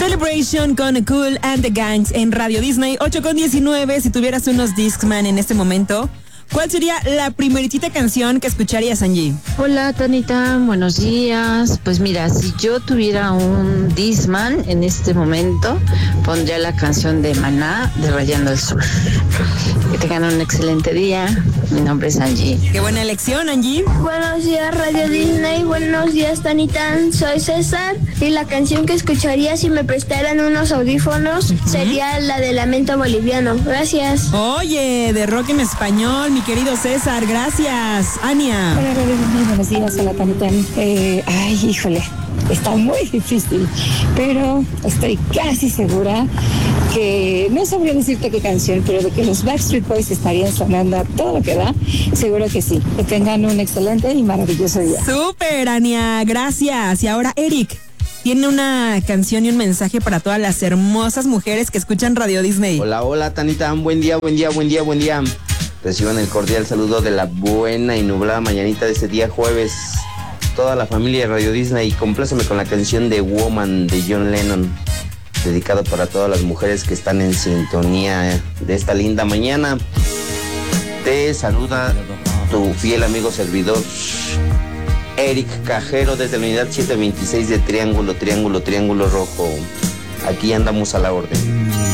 Celebration con Kool and the Gangs en Radio Disney, 8:19. Si tuvieras unos Discman en este momento, ¿cuál sería la primeritita canción que escucharías, Angie? Hola, Tanita, buenos días. Pues mira, si yo tuviera un Discman en este momento, pondría la canción de Maná de Rayando el Sol. Que tengan un excelente día. Mi nombre es Angie. Qué buena elección, Angie. Buenos días, Radio Disney. Buenos días, Tanita. Soy César. Y la canción que escucharía si me prestaran unos audífonos sería la de Lamento Boliviano. Gracias. Oye, de rock en español, mi querido César. Gracias. Ania. Hola, Radio Disney. Buenos días. Hola, Tanita. Híjole. Está muy difícil, pero estoy casi segura que, no sabría decirte qué canción, pero de que los Backstreet Boys estarían sonando a todo lo que da, seguro que sí. Que tengan un excelente y maravilloso día. Súper, Ania, gracias. Y ahora Eric tiene una canción y un mensaje para todas las hermosas mujeres que escuchan Radio Disney. Hola, Tanita, buen día. Reciban el cordial saludo de la buena y nublada mañanita de este día jueves. Toda la familia de Radio Disney, compláceme con la canción de Woman de John Lennon, dedicado para todas las mujeres que están en sintonía de esta linda mañana. Te saluda tu fiel amigo servidor Eric Cajero desde la unidad 726 de Triángulo Rojo. Aquí andamos a la orden.